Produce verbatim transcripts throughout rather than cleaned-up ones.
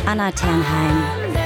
Anna Ternheim.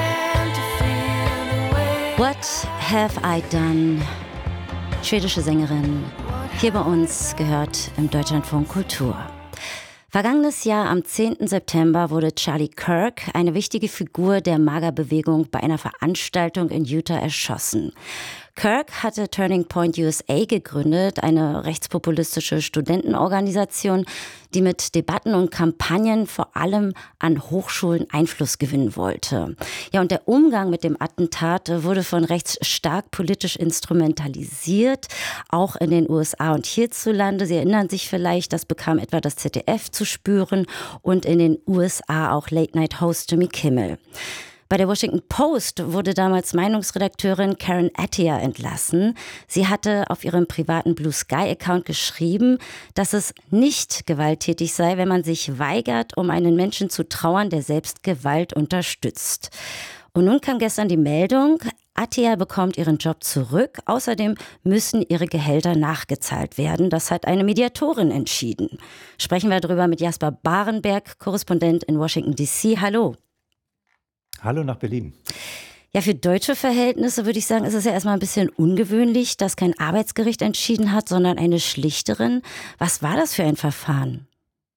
What have I done? Schwedische Sängerin, hier bei uns gehört im Deutschlandfunk Kultur. Vergangenes Jahr am zehnten September wurde Charlie Kirk, eine wichtige Figur der MAGA-Bewegung, bei einer Veranstaltung in Utah erschossen. Kirk hatte Turning Point U S A gegründet, eine rechtspopulistische Studentenorganisation, die mit Debatten und Kampagnen vor allem an Hochschulen Einfluss gewinnen wollte. Ja, und der Umgang mit dem Attentat wurde von rechts stark politisch instrumentalisiert, auch in den U S A und hierzulande. Sie erinnern sich vielleicht, das bekam etwa das Z D F zu spüren und in den U S A auch Late-Night-Host Jimmy Kimmel. Bei der Washington Post wurde damals Meinungsredakteurin Karen Attiah entlassen. Sie hatte auf ihrem privaten Blue Sky-Account geschrieben, dass es nicht gewalttätig sei, wenn man sich weigert, um einen Menschen zu trauern, der selbst Gewalt unterstützt. Und nun kam gestern die Meldung, Attiah bekommt ihren Job zurück. Außerdem müssen ihre Gehälter nachgezahlt werden. Das hat eine Mediatorin entschieden. Sprechen wir darüber mit Jasper Barenberg, Korrespondent in Washington D C. Hallo. Hallo nach Berlin. Ja, für deutsche Verhältnisse würde ich sagen, ist es ja erstmal ein bisschen ungewöhnlich, dass kein Arbeitsgericht entschieden hat, sondern eine Schlichterin. Was war das für ein Verfahren?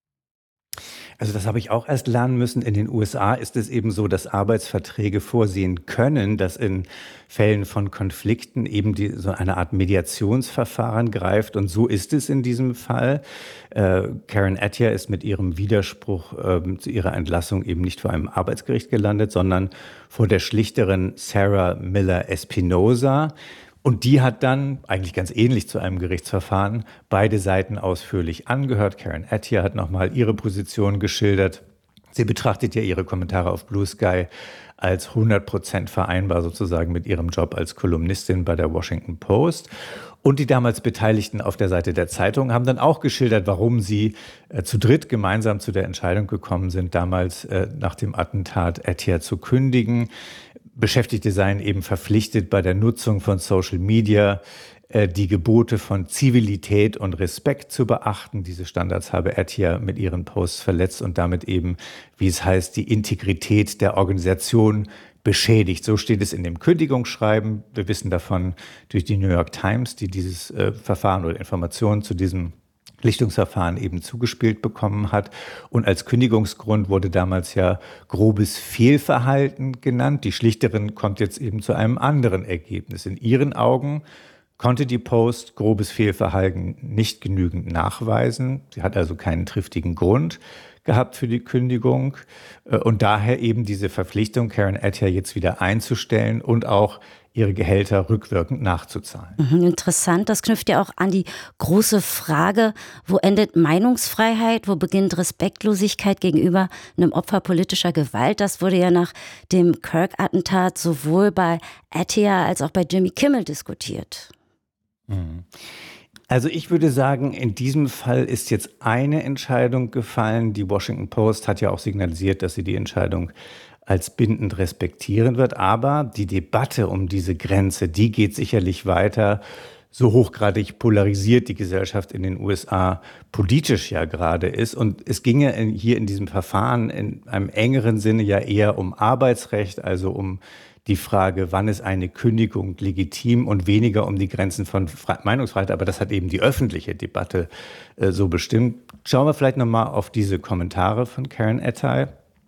Also das habe ich auch erst lernen müssen. In den U S A ist es eben so, dass Arbeitsverträge vorsehen können, dass in Fällen von Konflikten eben die, so eine Art Mediationsverfahren greift. Und so ist es in diesem Fall. Äh, Karen Attiah ist mit ihrem Widerspruch äh, zu ihrer Entlassung eben nicht vor einem Arbeitsgericht gelandet, sondern vor der Schlichterin Sarah Miller Espinosa. Und die hat dann, eigentlich ganz ähnlich zu einem Gerichtsverfahren, beide Seiten ausführlich angehört. Karen Attiah hat nochmal ihre Position geschildert. Sie betrachtet ja ihre Kommentare auf Blue Sky als hundert Prozent vereinbar sozusagen mit ihrem Job als Kolumnistin bei der Washington Post. Und die damals Beteiligten auf der Seite der Zeitung haben dann auch geschildert, warum sie äh, zu dritt gemeinsam zu der Entscheidung gekommen sind, damals äh, nach dem Attentat Attiah zu kündigen. Beschäftigte seien eben verpflichtet, bei der Nutzung von Social Media äh, die Gebote von Zivilität und Respekt zu beachten. Diese Standards habe Attiah mit ihren Posts verletzt und damit eben, wie es heißt, die Integrität der Organisation beschädigt. So steht es in dem Kündigungsschreiben. Wir wissen davon durch die New York Times, die dieses äh, Verfahren oder Informationen zu diesem Lichtungsverfahren eben zugespielt bekommen hat. Und als Kündigungsgrund wurde damals ja grobes Fehlverhalten genannt. Die Schlichterin kommt jetzt eben zu einem anderen Ergebnis. In ihren Augen konnte die Post grobes Fehlverhalten nicht genügend nachweisen. Sie hat also keinen triftigen Grund gehabt für die Kündigung und daher eben diese Verpflichtung, Karen Attiah jetzt wieder einzustellen und auch ihre Gehälter rückwirkend nachzuzahlen. Mhm, interessant, das knüpft ja auch an die große Frage, wo endet Meinungsfreiheit, wo beginnt Respektlosigkeit gegenüber einem Opfer politischer Gewalt? Das wurde ja nach dem Kirk-Attentat sowohl bei Attiah als auch bei Jimmy Kimmel diskutiert. Mhm. Also ich würde sagen, in diesem Fall ist jetzt eine Entscheidung gefallen. Die Washington Post hat ja auch signalisiert, dass sie die Entscheidung als bindend respektieren wird. Aber die Debatte um diese Grenze, die geht sicherlich weiter. So hochgradig polarisiert die Gesellschaft in den U S A politisch ja gerade ist. Und es ginge hier in diesem Verfahren in einem engeren Sinne ja eher um Arbeitsrecht, also um die Frage, wann ist eine Kündigung legitim und weniger um die Grenzen von Fre- Meinungsfreiheit. Aber das hat eben die öffentliche Debatte äh, so bestimmt. Schauen wir vielleicht nochmal auf diese Kommentare von Karen Attiah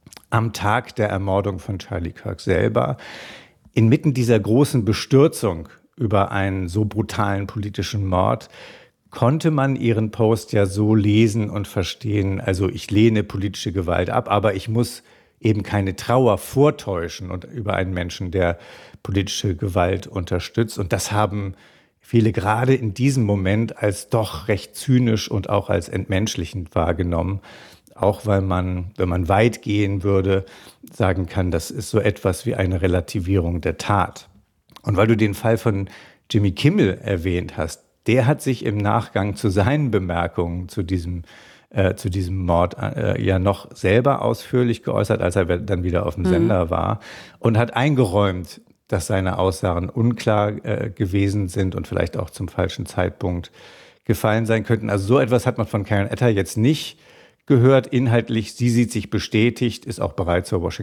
am Tag der Ermordung von Charlie Kirk selber. Inmitten dieser großen Bestürzung über einen so brutalen politischen Mord konnte man ihren Post ja so lesen und verstehen, also ich lehne politische Gewalt ab, aber ich muss eben keine Trauer vortäuschen und über einen Menschen, der politische Gewalt unterstützt. Und das haben viele gerade in diesem Moment als doch recht zynisch und auch als entmenschlichend wahrgenommen. Auch weil man, wenn man weit gehen würde, sagen kann, das ist so etwas wie eine Relativierung der Tat. Und weil du den Fall von Jimmy Kimmel erwähnt hast, der hat sich im Nachgang zu seinen Bemerkungen zu diesem Äh, zu diesem Mord äh, ja noch selber ausführlich geäußert, als er dann wieder auf dem Sender mhm. war und hat eingeräumt, dass seine Aussagen unklar äh, gewesen sind und vielleicht auch zum falschen Zeitpunkt gefallen sein könnten. Also so etwas hat man von Karen Attiah jetzt nicht gehört inhaltlich. Sie sieht sich bestätigt, ist auch bereit zur Washington